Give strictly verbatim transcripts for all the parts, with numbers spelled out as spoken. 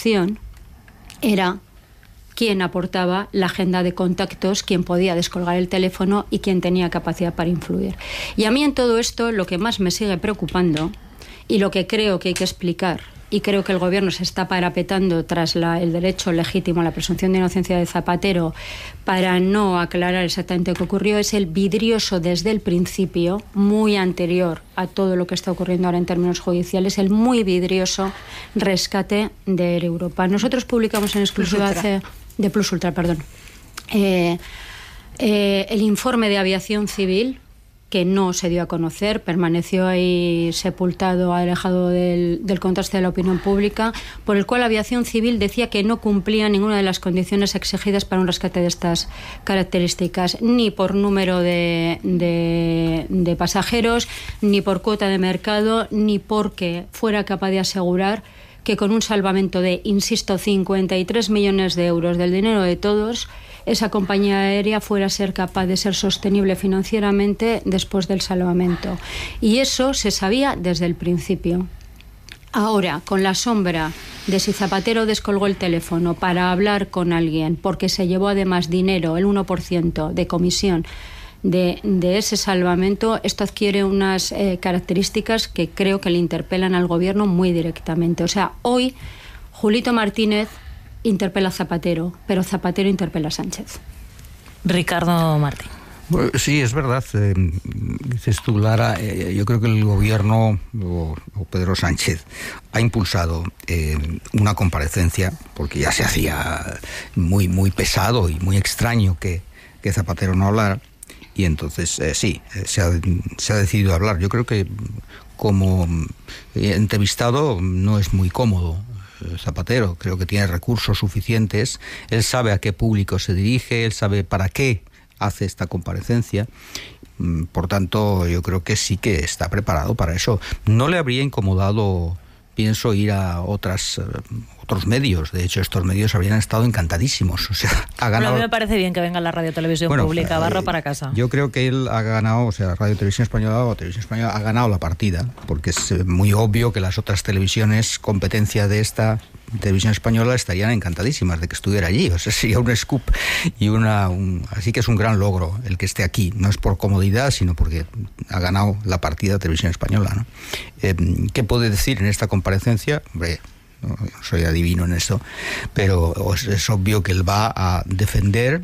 opción era quién aportaba la agenda de contactos, quién podía descolgar el teléfono y quién tenía capacidad para influir. Y a mí en todo esto lo que más me sigue preocupando y lo que creo que hay que explicar, y creo que el Gobierno se está parapetando tras la, el derecho legítimo a la presunción de inocencia de Zapatero para no aclarar exactamente qué ocurrió, es el vidrioso desde el principio, muy anterior a todo lo que está ocurriendo ahora en términos judiciales, el muy vidrioso rescate de Air Europa. Nosotros publicamos en exclusiva hace, de Plus Ultra, perdón, eh, eh, el informe de aviación civil, que no se dio a conocer, permaneció ahí sepultado, alejado del, del contraste de la opinión pública, por el cual la aviación civil decía que no cumplía ninguna de las condiciones exigidas para un rescate de estas características, ni por número de, de, de pasajeros, ni por cuota de mercado, ni porque fuera capaz de asegurar que con un salvamento de, insisto, cincuenta y tres millones de euros del dinero de todos, esa compañía aérea fuera a ser capaz de ser sostenible financieramente después del salvamento. Y eso se sabía desde el principio. Ahora, con la sombra de si Zapatero descolgó el teléfono para hablar con alguien, porque se llevó además dinero, el uno por ciento de comisión de, de ese salvamento, esto adquiere unas eh, características que creo que le interpelan al Gobierno muy directamente. O sea, hoy Julito Martínez interpela a Zapatero, pero Zapatero interpela a Sánchez. Ricardo Martín. Bueno, sí, es verdad. Eh, dices tú, Lara, eh, yo creo que el Gobierno, o, o Pedro Sánchez, ha impulsado eh, una comparecencia, porque ya se hacía muy, muy pesado y muy extraño que, que Zapatero no hablara, y entonces eh, sí, eh, se, ha, se ha decidido hablar. Yo creo que como entrevistado no es muy cómodo Zapatero, creo que tiene recursos suficientes, él sabe a qué público se dirige, él sabe para qué hace esta comparecencia, por tanto yo creo que sí que está preparado para eso. No le habría incomodado, pienso, ir a otras otros medios. De hecho, estos medios habrían estado encantadísimos. O sea, ha ganado... Bueno, a mí me parece bien que venga la Radio Televisión bueno, Pública, eh, barro para casa. Yo creo que él ha ganado, o sea, Radio Televisión Española o Televisión Española ha ganado la partida, porque es muy obvio que las otras televisiones, competencia de esta Televisión Española, estarían encantadísimas de que estuviera allí. O sea, sería un scoop y una... Un... Así que es un gran logro el que esté aquí. No es por comodidad, sino porque ha ganado la partida Televisión Española, ¿no? Eh, ¿Qué puede decir en esta comparecencia? Hombre, no soy adivino en esto, pero es obvio que él va a defender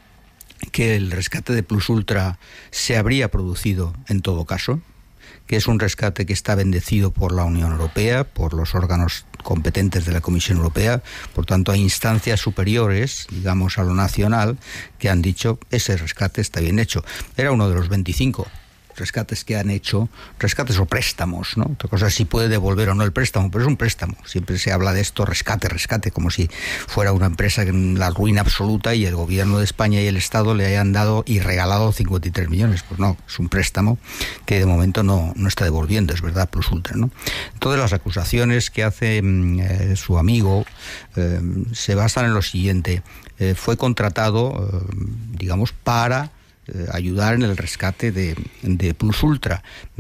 que el rescate de Plus Ultra se habría producido en todo caso, que es un rescate que está bendecido por la Unión Europea, por los órganos competentes de la Comisión Europea, por tanto hay instancias superiores, digamos, a lo nacional, que han dicho ese rescate está bien hecho. Era uno de los veinticinco rescates que han hecho, rescates o préstamos, ¿no? Otra cosa es si puede devolver o no el préstamo, pero es un préstamo. Siempre se habla de esto, rescate, rescate, como si fuera una empresa en la ruina absoluta y el Gobierno de España y el Estado le hayan dado y regalado cincuenta y tres millones. Pues no, es un préstamo que de momento no, no está devolviendo, es verdad, Plus Ultra, ¿no? Todas las acusaciones que hace eh, su amigo eh, se basan en lo siguiente. Eh, fue contratado, eh, digamos, para Eh, ayudar en el rescate de, de Plus Ultra.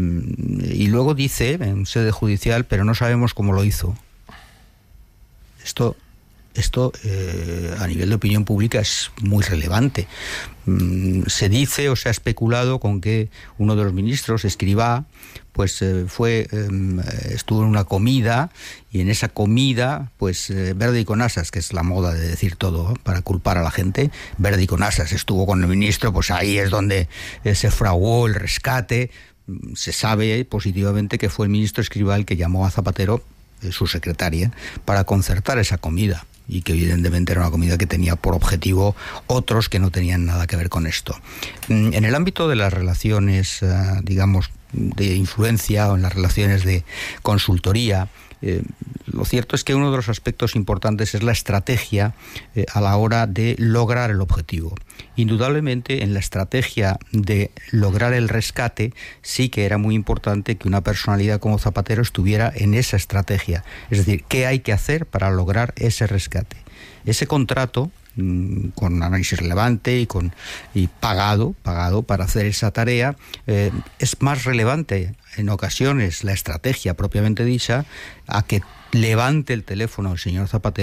Y luego dice, en sede judicial, pero no sabemos cómo lo hizo. Esto, esto eh, a nivel de opinión pública es muy relevante. Se dice o se ha especulado con que uno de los ministros, Escrivá, pues eh, fue eh, estuvo en una comida y en esa comida, pues eh, verde y con asas, que es la moda de decir todo, ¿eh? Para culpar a la gente, verde y con asas, estuvo con el ministro, pues ahí es donde eh, se fraguó el rescate. Se sabe positivamente que fue el ministro Escrivá el que llamó a Zapatero, eh, su secretaria, para concertar esa comida, y que evidentemente era una comida que tenía por objetivo otros que no tenían nada que ver con esto. En el ámbito de las relaciones, eh, digamos, de influencia o en las relaciones de consultoría, eh, lo cierto es que uno de los aspectos importantes es la estrategia eh, a la hora de lograr el objetivo. Indudablemente, en la estrategia de lograr el rescate sí que era muy importante que una personalidad como Zapatero estuviera en esa estrategia. Es decir, ¿qué hay que hacer para lograr ese rescate? Ese contrato, con análisis relevante y con y pagado pagado para hacer esa tarea, eh, es más relevante en ocasiones la estrategia propiamente dicha a que levante el teléfono el señor Zapatero